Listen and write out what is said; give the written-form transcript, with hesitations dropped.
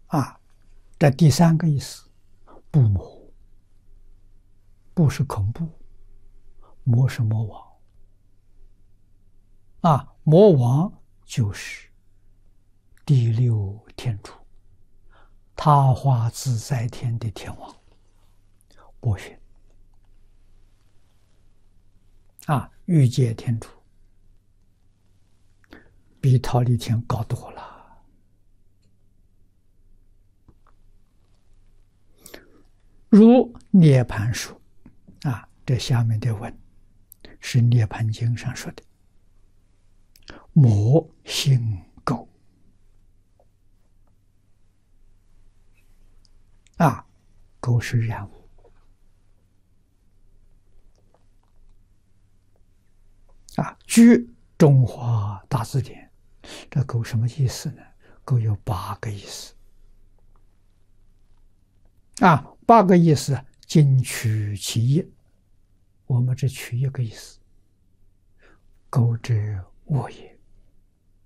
啊，这第三个意思，不魔，不是恐怖，魔是魔王。啊，魔王就是第六天主，他化自在天的天王波旬。啊，欲界天主比忉利天高多了。如涅盘说，啊，这下面的文是涅盘经上说的。魔性垢，啊，垢是染污。啊，据中华大字典，这垢什么意思呢？垢有8个意思。啊，8个意思，仅取其一，我们只取一个意思。垢者恶也。